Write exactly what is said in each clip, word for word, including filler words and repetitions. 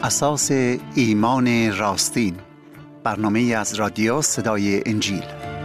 اساس ایمان راستین، برنامه از رادیو صدای انجیل.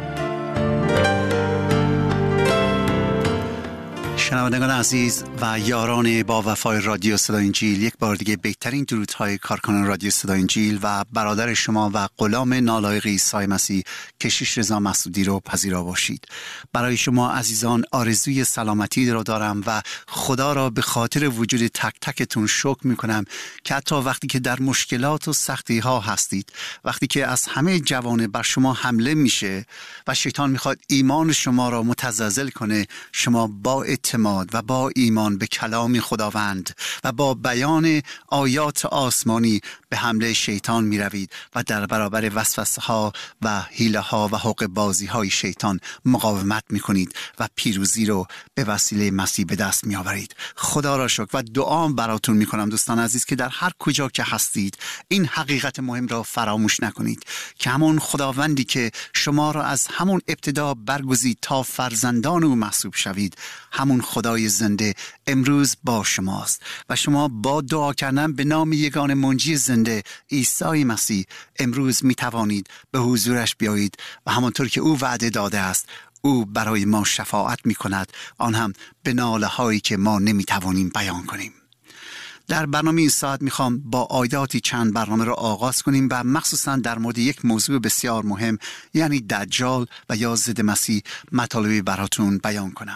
شنوندگان عزیز و یاران با وفای رادیو صدای انجیل، یک بار دیگه بهترین درودهای کارکنان رادیو صدای انجیل و برادر شما و غلام نالایق عیسی مسیح کشیش رضا مسعودی رو پذیرا باشید. برای شما عزیزان آرزوی سلامتی رو دارم و خدا را به خاطر وجود تک تکتون شکر میکنم که حتی وقتی که در مشکلات و سختی ها هستید، وقتی که از همه جوانب بر شما حمله میشه و شیطان میخواد ایمان شما را متزلزل کنه، شما با اعتماد و با ایمان به کلام خداوند و با بیان آیات آسمانی به حمله شیطان می روید و در برابر وسوسه ها و حیله ها و حق بازی های شیطان مقاومت می کنید و پیروزی رو به وسیله مسیح به دست می آورید. خدا را شکر و دعا براتون می کنم دوستان عزیز که در هر کجا که هستید این حقیقت مهم را فراموش نکنید که همون خداوندی که شما را از همون ابتدا برگزید تا فرزندان او محسوب شوید، همون خدای زنده امروز با شماست و شما با دعا کردن به نام یگانه منجی زنده عیسی مسیح امروز می توانید به حضورش بیایید و همانطور که او وعده داده است او برای ما شفاعت می کند، آن هم به ناله هایی که ما نمی توانیم بیان کنیم. در برنامه این ساعت میخوام با آیاتی چند برنامه را آغاز کنیم و مخصوصا در مورد یک موضوع بسیار مهم، یعنی دجال و یا ضد مسیح مطالبی براتون بیان کنم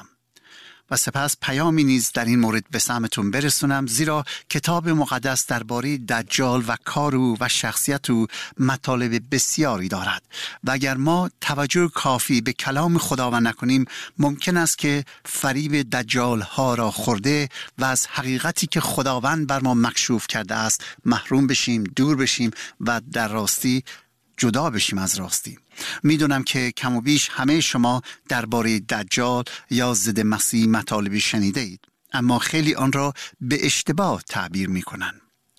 و سپس پیامی نیز در این مورد به سمعتون برسونم، زیرا کتاب مقدس درباره دجال و کار او و شخصیت او مطالب بسیاری دارد و اگر ما توجه کافی به کلام خداوند نکنیم ممکن است که فریب دجال ها را خورده و از حقیقتی که خداوند بر ما مکشوف کرده است محروم بشیم، دور بشیم و در راستی جدا بشیم از راستی. میدونم که کم و بیش همه شما درباره دجال یا ضد مسیح مطالبی شنیده اید، اما خیلی آن را به اشتباه تعبیر میکنن.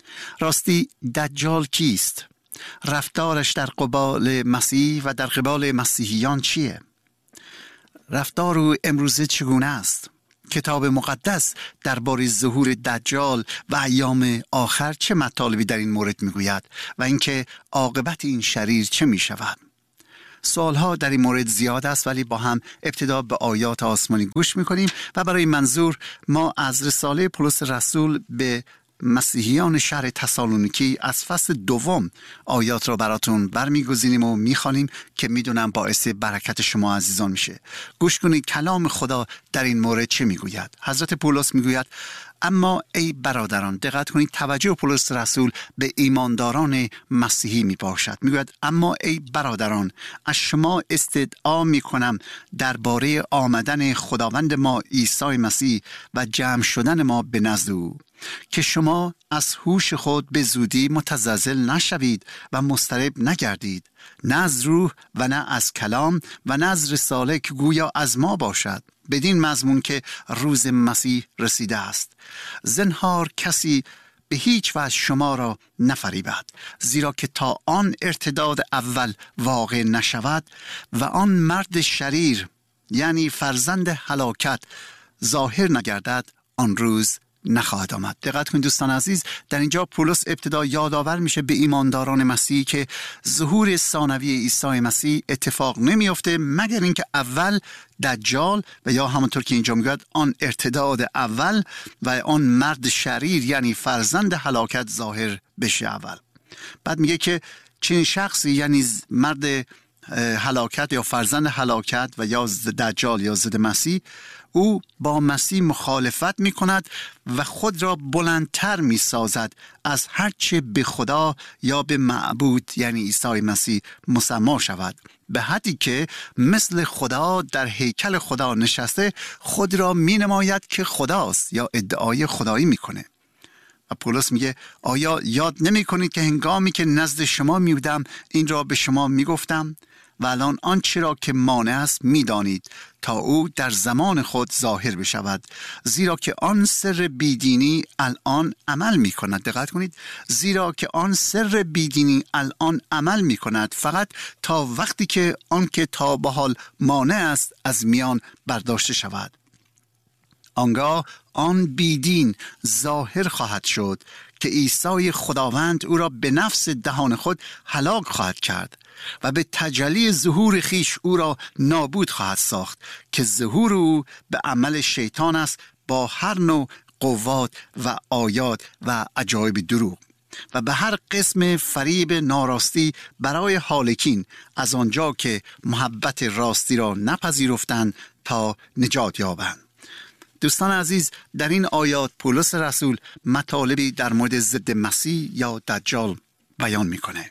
راستی دجال کیست؟ رفتارش در قبال مسیح و در قبال مسیحیان چیه؟ رفتار او امروزه چگونه است؟ کتاب مقدس درباره ظهور دجال و ایام آخر چه مطالبی در این مورد میگوید و اینکه عاقبت این شریر چه میشود؟ سوالها در این مورد زیاد است، ولی با هم ابتدا به آیات آسمانی گوش میکنیم و برای منظور ما از رساله پولس رسول به مسیحیان شهر تسالونیکی از فصل دوم آیات را براتون برمیگزینیم و میخوانیم که میدونم باعث برکت شما عزیزان میشه. گوش کنید کلام خدا در این مورد چه میگوید. حضرت پولس میگوید: اما ای برادران، دقت کنید توجه پولس رسول به ایمانداران مسیحی می باشد. می گوید اما ای برادران، از شما استدعا می کنم درباره آمدن خداوند ما عیسی مسیح و جمع شدن ما به نزد او که شما از هوش خود به زودی متزلزل نشوید و مضطرب نگردید، نه از روح و نه از کلام و نه از رساله که گویا از ما باشد، بدین مضمون که روز مسیح رسیده است. زنهار کسی به هیچ وجه شما را نفریبد، زیرا که تا آن ارتداد اول واقع نشود و آن مرد شریر یعنی فرزند هلاکت ظاهر نگردد، آن روز نخواهد آمد. دقت کنید دوستان عزیز، در اینجا پولس ابتدا یادآور میشه به ایمانداران مسیحی که ظهور ثانوی عیسی مسیح اتفاق نمیفته مگر اینکه اول دجال و یا همونطور که اینجا میگوید آن ارتداد اول و آن مرد شریر یعنی فرزند هلاکت ظاهر بشه اول. بعد میگه که چنین شخصی یعنی مرد هلاکت یا فرزند هلاکت و یا دجال یا ضد مسیح، او با مسیح مخالفت می کند و خود را بلندتر می سازد از هرچه به خدا یا به معبود یعنی عیسی مسیح مسما شود، به حدی که مثل خدا در هیکل خدا نشسته خود را می نماید که خداست یا ادعای خدایی می کنه. و پولس میگه آیا یاد نمی کنید که هنگامی که نزد شما می بودم این را به شما می گفتم و الان آنچه را که مانع است می دانید تا او در زمان خود ظاهر بشود، زیرا که آن سر بیدینی الان عمل می کند. دقت کنید، زیرا که آن سر بیدینی الان عمل می کند فقط تا وقتی که آن که تا به حال مانع است از میان برداشته شود. آنگاه آن بیدین ظاهر خواهد شد که عیسی خداوند او را به نفس دهان خود هلاک خواهد کرد و به تجلی ظهور خیش او را نابود خواهد ساخت که ظهور او به عمل شیطان است با هر نوع قوات و آیات و عجایب دروغ و به هر قسم فریب ناراستی برای هالکین از آنجا که محبت راستی را نپذیرفتند تا نجات یابند. دوستان عزیز، در این آیات پولس رسول مطالبی در مورد ضد مسیح یا دجال بیان میکنه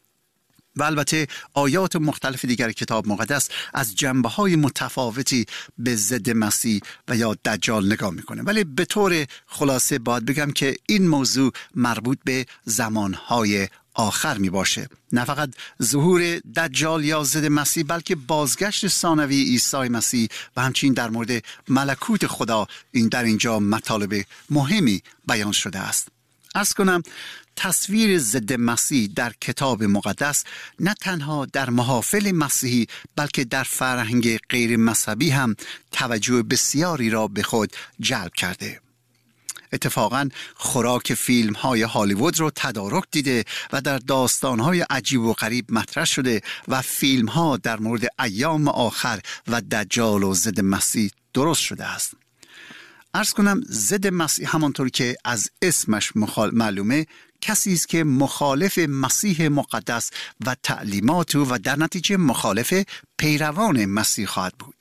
و البته آیات مختلف دیگر کتاب مقدس از جنبه‌های متفاوتی به ضد مسیح و یا دجال نگاه میکنه، ولی به طور خلاصه باید بگم که این موضوع مربوط به زمانهای آخر می باشه. نه فقط ظهور دجال یا ضد مسیح، بلکه بازگشت ثانوی عیسی مسیح و همچنین در مورد ملکوت خدا این در اینجا مطالب مهمی بیان شده است. عرض کنم تصویر ضد مسیح در کتاب مقدس نه تنها در محافل مسیحی بلکه در فرهنگ غیر مذهبی هم توجه بسیاری را به خود جلب کرده. اتفاقاً خوراک فیلم های هالیوود رو تدارک دیده و در داستان های عجیب و غریب مطرح شده و فیلم ها در مورد ایام آخر و دجال و ضد مسیح درست شده است. عرض کنم ضد مسیح همانطور که از اسمش مخال... معلومه کسی است که مخالف مسیح مقدس و تعلیمات او و در نتیجه مخالف پیروان مسیح خواهد بود.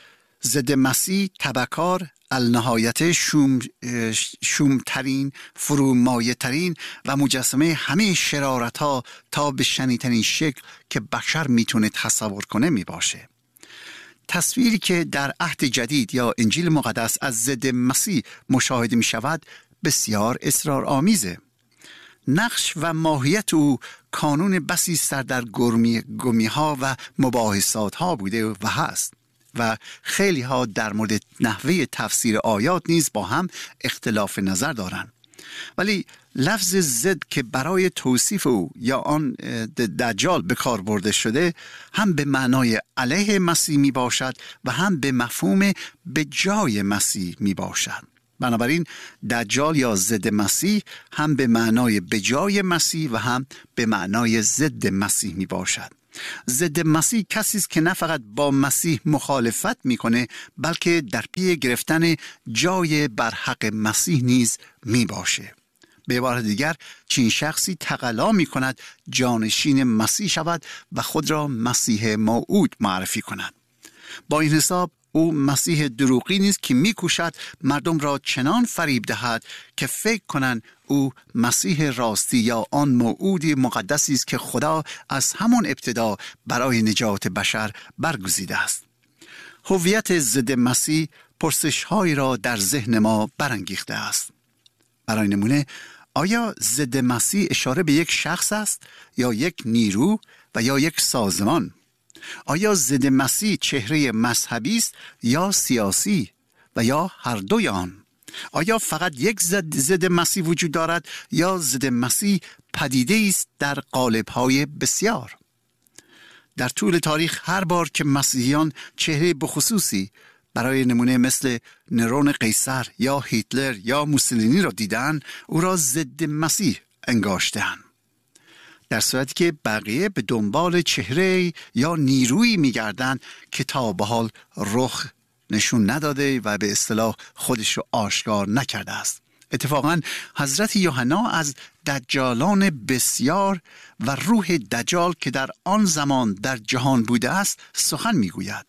ضد مسیح تبهکار، النهایت شوم شومترین، فرومایه ترین و مجسمه همه شرارت ها تا به شنیدترین شکل که بشر میتونه تصور کنه می باشه. تصویری که در عهد جدید یا انجیل مقدس از ضد مسیح مشاهده می شود بسیار اصرارآمیزه. نقش و ماهیت او کانون بسی سردرگمی گمی ها و مباحثات ها بوده و هست و خیلی ها در مورد نحوه تفسیر آیات نیز با هم اختلاف نظر دارند. ولی لفظ ضد که برای توصیف او یا آن دجال به کار برده شده هم به معنای علیه مسیح می باشد و هم به مفهوم به جای مسیح می باشد. بنابراین دجال یا ضد مسیح هم به معنای به جای مسیح و هم به معنای ضد مسیح می باشد. ضد مسیح کسی است که نه فقط با مسیح مخالفت میکنه بلکه در پی گرفتن جای بر حق مسیح نیز می باشه. به عبارت دیگر چنین شخصی تقلا می کند جانشین مسیح شود و خود را مسیح موعود معرفی کند. با این حساب او مسیح دروغی نیست که میکوشد مردم را چنان فریب دهد که فکر کنند او مسیح راستی یا آن موعودی مقدسی است که خدا از همان ابتدا برای نجات بشر برگزیده است. هویت ضد مسیح پرسش‌هایی را در ذهن ما برانگیخته است. برای نمونه، آیا ضد مسیح اشاره به یک شخص است یا یک نیرو و یا یک سازمان؟ آیا ضد مسیح چهره مذهبی است یا سیاسی و یا هر دوی آن؟ آیا فقط یک ضد ضد مسیح وجود دارد یا ضد مسیح پدیده است در قالب‌های بسیار؟ در طول تاریخ هر بار که مسیحیان چهره بخصوصی برای نمونه مثل نرون قیصر یا هیتلر یا موسولینی را دیدن، او را ضد مسیح انگاشتند، در صورتی که بقیه به دنبال چهره یا نیرویی می‌گردند که تا به حال رخ نشون نداده و به اصطلاح خودش رو آشکار نکرده است. اتفاقاً حضرت یوحنا از دجالان بسیار و روح دجال که در آن زمان در جهان بوده است سخن میگوید.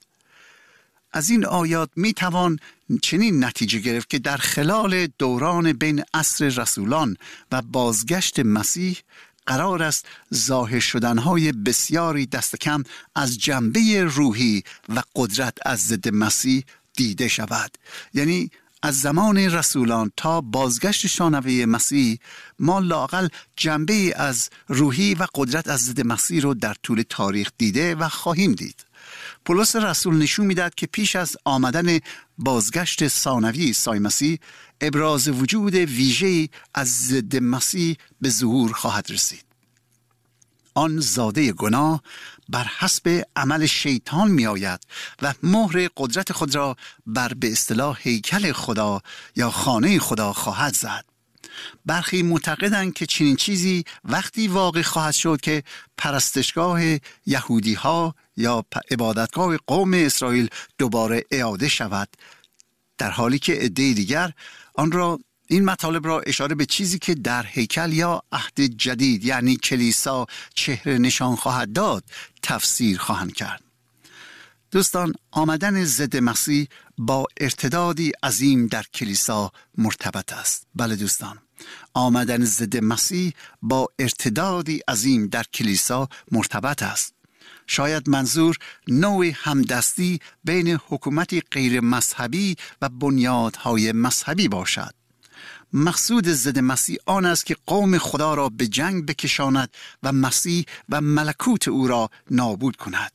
از این آیات میتوان چنین نتیجه گرفت که در خلال دوران بین عصر رسولان و بازگشت مسیح قرار است ظاهر شدنهای بسیاری دست کم از جنبه روحی و قدرت از ضد مسیح دیده شود. یعنی از زمان رسولان تا بازگشت شانوی مسیح ما لااقل جنبه از روحی و قدرت از ضد مسیح رو در طول تاریخ دیده و خواهیم دید. پولس رسول نشون میداد که پیش از آمدن بازگشت ثانوی عیسی مسیح ابراز وجود ویژه‌ای از ضد مسیح به ظهور خواهد رسید. آن زاده گناه بر حسب عمل شیطان می آید و مهر قدرت خود را بر به اصطلاح هیکل خدا یا خانه خدا خواهد زد. برخی معتقدند که چنین چیزی وقتی واقع خواهد شد که پرستشگاه یهودی ها یا عبادتگاه قوم اسرائیل دوباره اعاده شود، در حالی که عده دیگر آن را این مطالب را اشاره به چیزی که در هیکل یا عهد جدید یعنی کلیسا چهره نشان خواهد داد تفسیر خواهند کرد. دوستان، آمدن ضد مسیح با ارتدادی عظیم در کلیسا مرتبط است. بله دوستان، آمدن ضد مسیح با ارتدادی عظیم در کلیسا مرتبط است. شاید منظور نوع همدستی بین حکومتی غیر مذهبی و بنیادهای مذهبی باشد. مقصود ضد مسیح آن است که قوم خدا را به جنگ بکشاند و مسیح و ملکوت او را نابود کند.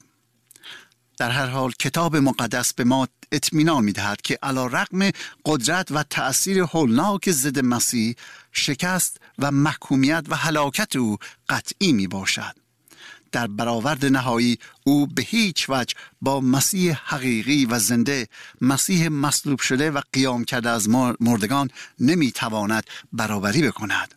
در هر حال کتاب مقدس به ما اطمینان می‌دهد که علی رغم قدرت و تأثیر هولناک ضد مسیح، شکست و محکومیت و هلاکت او قطعی می باشد. در برآورد نهایی او به هیچ وجه با مسیح حقیقی و زنده، مسیح مصلوب شده و قیام کرده از مردگان نمیتواند برابری بکند.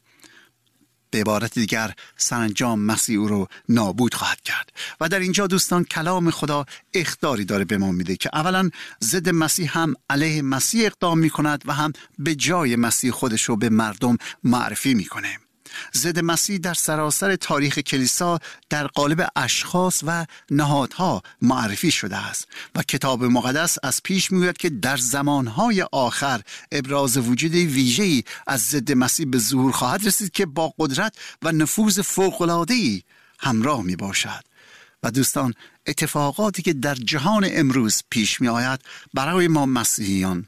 به عبارت دیگر سرانجام مسیح او رو نابود خواهد کرد. و در اینجا دوستان کلام خدا اخطاری داره به ما میده که اولا ضد مسیح هم علیه مسیح اقدام میکند و هم به جای مسیح خودش رو به مردم معرفی میکنه. ضد مسیح در سراسر تاریخ کلیسا در قالب اشخاص و نهادها معرفی شده است و کتاب مقدس از پیش میگوید که در زمانهای آخر ابراز وجود ویژه‌ای از ضد مسیح به ظهور خواهد رسید که با قدرت و نفوذ فوق‌العاده‌ای همراه می باشد. و دوستان، اتفاقاتی که در جهان امروز پیش می آید برای ما مسیحیان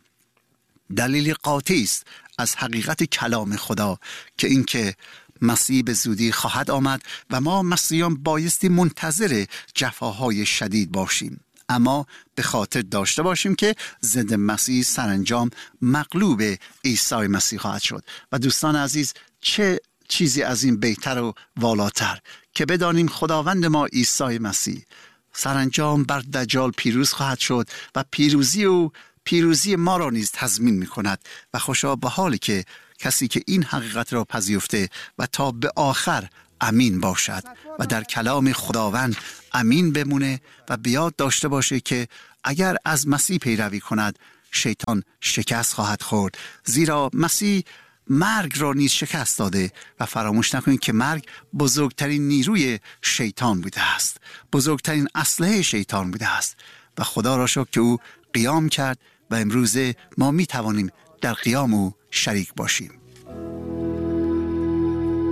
دلیل قاطعی است از حقیقت کلام خدا که اینکه مسیح به زودی خواهد آمد و ما مسیحیان بایستی منتظر جفاهای شدید باشیم، اما به خاطر داشته باشیم که ضد مسیح سرانجام مغلوب عیسی مسیح خواهد شد. و دوستان عزیز، چه چیزی از این بهتر و والاتر که بدانیم خداوند ما عیسی مسیح سرانجام بر دجال پیروز خواهد شد و پیروزی او پیروزی ما را نیز تضمین می کند. و خوشا به حالی که کسی که این حقیقت را پذیرفته و تا به آخر امین باشد و در کلام خداوند امین بمونه و بیاد داشته باشه که اگر از مسیح پیروی کند شیطان شکست خواهد خورد، زیرا مسیح مرگ را نیز شکست داده. و فراموش نکنید که مرگ بزرگترین نیروی شیطان بوده است، بزرگترین اسلحه شیطان بوده است. و خدا را شکر که او قیام کرد و امروزه ما می توانیم در قیام او شریک باشیم.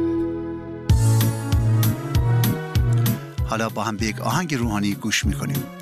حالا با هم به یک آهنگ روحانی گوش می کنیم.